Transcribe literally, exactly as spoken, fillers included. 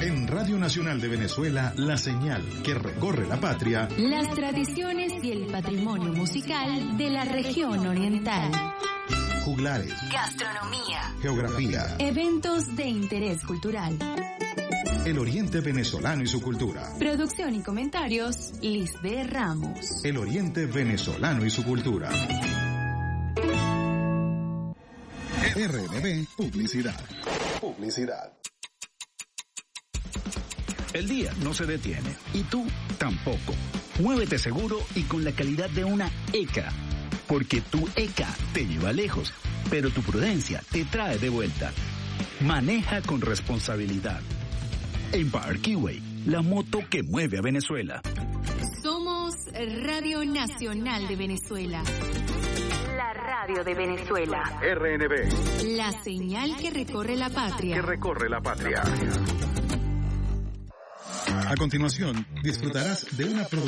En Radio Nacional de Venezuela, la señal que recorre la patria. Las tradiciones y el patrimonio musical de la región oriental. Juglares. Gastronomía. Geografía. Eventos de interés cultural. El Oriente venezolano y su cultura. Producción y comentarios, Lisbeth Ramos. El Oriente venezolano y su cultura. R N B Publicidad. Publicidad. El día no se detiene y tú tampoco. Muévete seguro y con la calidad de una E C A. Porque tu E C A te lleva lejos, pero tu prudencia te trae de vuelta. Maneja con responsabilidad. Empire Keyway, la moto que mueve a Venezuela. Somos Radio Nacional de Venezuela. La radio de Venezuela. R N B. La señal que recorre la patria. Que recorre la patria. A continuación, disfrutarás de una producción